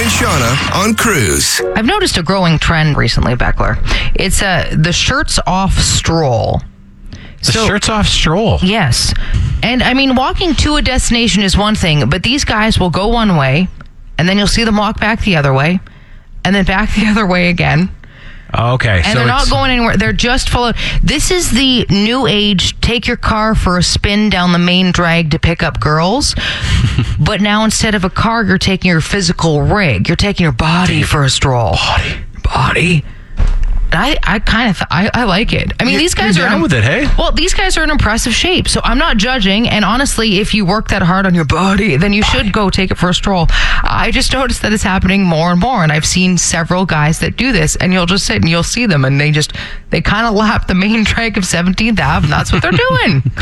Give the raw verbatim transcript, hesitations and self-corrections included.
and Shauna on Cruise. I've noticed a growing trend recently, Beckler. It's uh, the shirts off stroll. The so, shirts off stroll. Yes. And I mean, walking to a destination is one thing, but these guys will go one way, and then you'll see them walk back the other way, and then back the other way again. Okay. And so they're not going anywhere. They're just full of... This is the new age, take your car for a spin down the main drag to pick up girls. But now instead of a car, you're taking your physical rig. You're taking your body for a stroll. Body. Body. I, I kind of, th- I, I like it. I mean, you, these guys you're are down in, with it, hey? Well, these guys are in impressive shape, so I'm not judging. And honestly, if you work that hard on your body, then you body. should go take it for a stroll. I just noticed that it's happening more and more, and I've seen several guys that do this. And you'll just sit and you'll see them, and they just they kind of lap the main drag of seventeenth Avenue, and that's what they're doing.